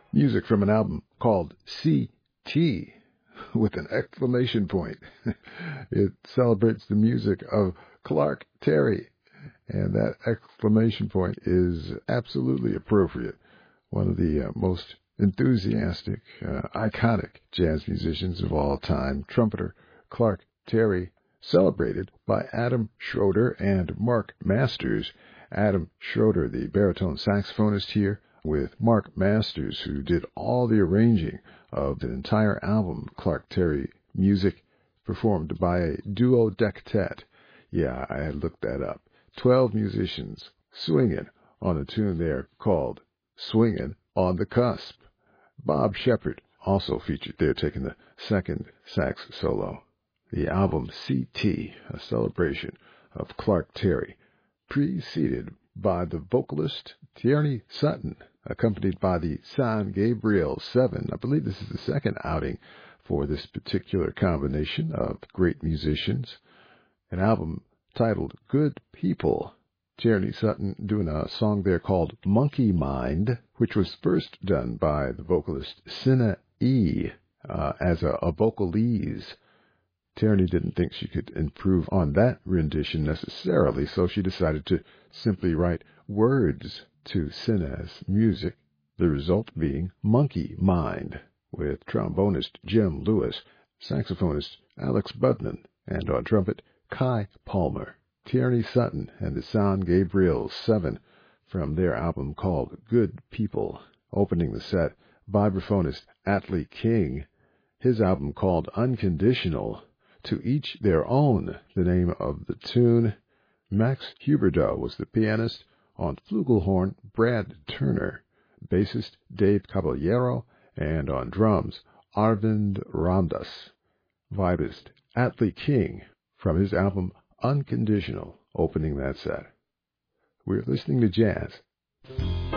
Music from an album called CT with an exclamation point. It celebrates the music of Clark Terry, and that exclamation point is absolutely appropriate. One of the most enthusiastic, iconic jazz musicians of all time, trumpeter Clark Terry, celebrated by Adam Schroeder and Mark Masters. Adam Schroeder, the baritone saxophonist here, with Mark Masters, who did all the arranging of the entire album, Clark Terry music, performed by a duo dectet. Yeah, I had looked that up. 12 musicians swinging on a tune there called Swingin' on the Cusp. Bob Shepard also featured there, taking the second sax solo. The album CT, a celebration of Clark Terry, preceded by the vocalist Tierney Sutton, accompanied by the San Gabriel 7. I believe this is the second outing for this particular combination of great musicians. An album titled Good People. Tierney Sutton doing a song there called Monkey Mind, which was first done by the vocalist Sinna E. As a vocalese. Tierney didn't think she could improve on that rendition necessarily, so she decided to simply write words to Sinna's music, the result being Monkey Mind, with trombonist Jim Lewis, saxophonist Alex Budman, and on trumpet Kai Palmer. Tierney Sutton and the San Gabriel 7 from their album called Good People. Opening the set, vibraphonist Atlee King, his album called Unconditional. To Each Their Own, the name of the tune. Max Huberdeau was the pianist. On flugelhorn, Brad Turner. Bassist Dave Caballero. And on drums, Arvind Ramdas. Vibist Atlee King from his album Unconditional, opening that set. We're listening to jazz